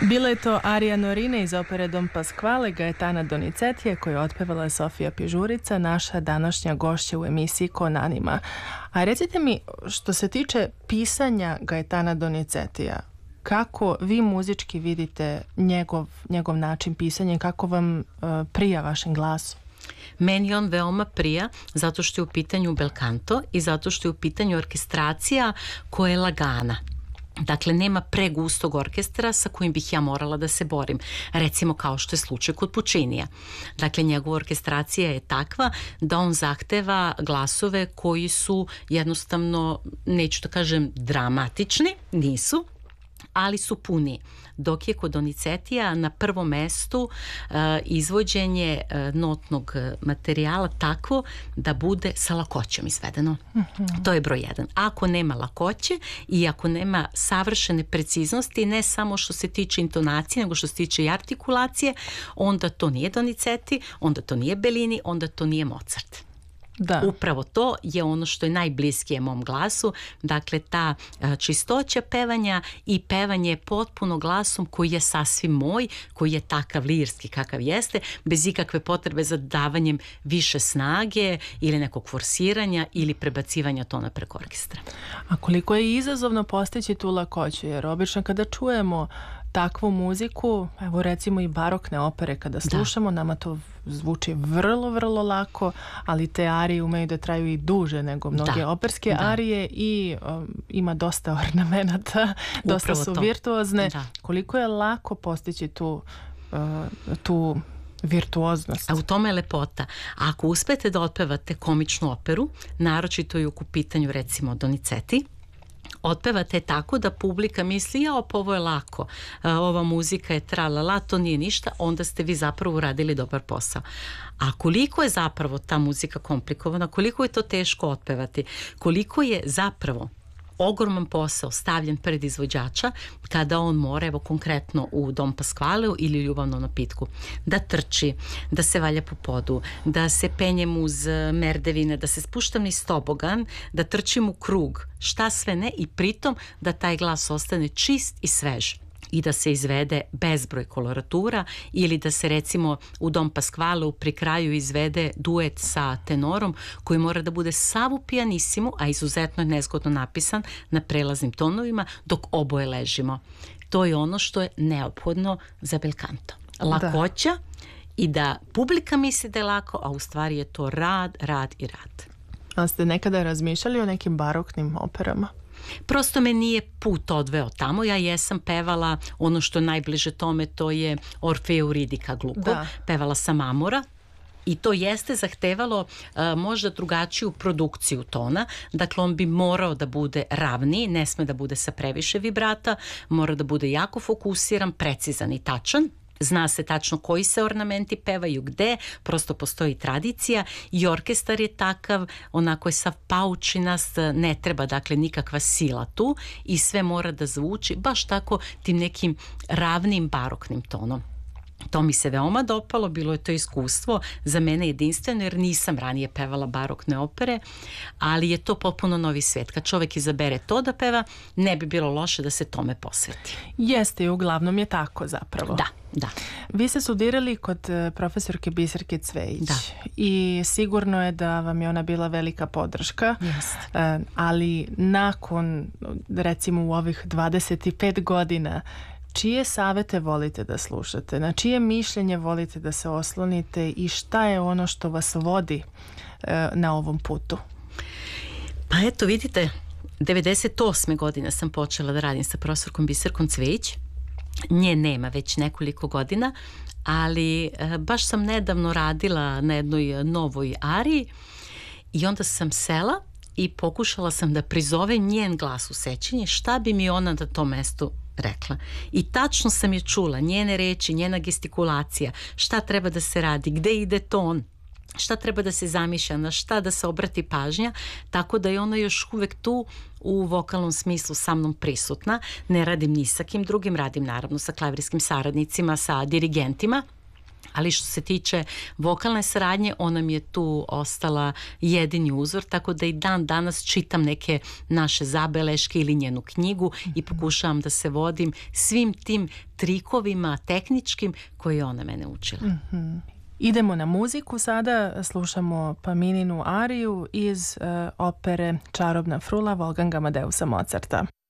Bila je to Arija Norine iz opere Don Pasquale Gaetana Donizetija koju je otpevala Sofija Pižurica, naša današnja gošća u emisiji Con Anima. A recite mi, što se tiče pisanja Gaetana Donizetija, kako vi muzički vidite njegov način pisanja i kako vam prija vašem glasu? Meni on veoma prija zato što je u pitanju bel canto i zato što je u pitanju orkestracija koja je lagana. Dakle, nema pregustog orkestra sa kojim bih ja morala da se borim. Recimo kao što je slučaj kod Puccinija. Dakle, njegova orkestracija je takva da on zahteva glasove koji su jednostavno, neću da kažem dramatični, nisu, ali su puni. Dok je kod Donizetija na prvom mestu izvođenje notnog materijala takvo da bude sa lakoćom izvedeno. To je broj jedan. Ako nema lakoće i ako nema savršene preciznosti, ne samo što se tiče intonacije, nego što se tiče i artikulacije, onda to nije Donizeti, onda to nije Bellini, onda to nije Mozart. Da. Upravo to je ono što je najbliskije mom glasu, dakle ta čistoća pevanja i pevanje potpuno glasom koji je sasvim moj, koji je takav lirski kakav jeste, bez ikakve potrebe za davanjem više snage ili nekog forsiranja ili prebacivanja tona preko orkestra. A koliko je izazovno postići tu lakoću, jer obično kada čujemo takvu muziku, evo recimo i barokne opere kada slušamo, nama to zvuči vrlo, vrlo lako, ali te arije umeju da traju i duže nego mnoge operske arije i ima dosta ornamenata, dosta su virtuozne. Koliko je lako postići tu virtuoznost? A u tome je lepota. A ako uspete da otpevate komičnu operu, naročito i u pitanju recimo Donizeti, otpevate tako da publika misli pa ovo je lako, ova muzika je tralala, to nije ništa, onda ste vi zapravo uradili dobar posao. A koliko je zapravo ta muzika komplikovana, koliko je to teško otpevati, koliko je zapravo ogroman posao stavljen pred izvođača kada on mora, evo konkretno u Don Pasqualeu ili Ljubavnom napitku, da trči, da se valja po podu, da se penjem uz merdevine, da se spuštam niz tobogan, da trčim u krug, šta sve ne, i pritom da taj glas ostane čist i svež i da se izvede bezbroj koloratura ili da se recimo u Don Pasqualeu pri kraju izvede duet sa tenorom koji mora da bude sav u pijanisimu, a izuzetno je nezgodno napisan na prelaznim tonovima dok oboje ležimo. To je ono što je neophodno za bel canto. Lakoća i da publika misli da je lako, a u stvari je to rad i rad. A ste nekada razmišljali o nekim baroknim operama? Prosto me nije put odveo tamo. Ja jesam pevala ono što je najbliže tome, to je Orfej Euridika Glukov. Pevala sam Amora i to jeste zahtevalo možda drugačiju produkciju tona. Dakle, on bi morao da bude ravniji, ne sme da bude sa previše vibrata, mora da bude jako fokusiran, precizan i tačan. Zna se tačno koji se ornamenti pevaju gde, prosto postoji tradicija i orkestar je takav, onako je sav paučinast, ne treba dakle nikakva sila tu i sve mora da zvuči baš tako tim nekim ravnim baroknim tonom. To mi se veoma dopalo, bilo je to iskustvo za mene jedinstveno jer nisam ranije pevala barokne opere, ali je to potpuno novi svijet. Kad čovjek izabere to da peva, ne bi bilo loše da se tome posveti. Jeste i uglavnom je tako zapravo. Da. Vi ste studirali kod profesorke Biserke Cvejić i sigurno je da vam je ona bila velika podrška, ali nakon recimo u ovih 25 godina čije savete volite da slušate, na čije mišljenje volite da se oslonite i šta je ono što vas vodi na ovom putu? Pa eto vidite, 98. godine sam počela da radim sa profesorkom Biserkom Cvejić. Nje nema već nekoliko godina, ali baš sam nedavno radila na jednoj novoj ariji i onda sam sela i pokušala sam da prizovem njen glas u sećanje, šta bi mi ona na tom mestu rekla. I tačno sam je čula, njene reči, njena gestikulacija, šta treba da se radi, gde ide ton, šta treba da se zamišlja, na šta da se obrati pažnja, tako da je ona još uvek tu u vokalnom smislu sa mnom prisutna. Ne radim ni sa kim drugim, radim naravno sa klavirskim saradnicima, sa dirigentima, Ali što se tiče vokalne saradnje, ona mi je tu ostala jedini uzor, tako da i dan danas čitam neke naše zabeleške ili njenu knjigu i pokušavam da se vodim svim tim trikovima tehničkim koje je ona mene učila. Idemo na muziku sada, slušamo Pamininu ariju iz opere Čarobna frula Wolfganga Amadeusa Mozarta.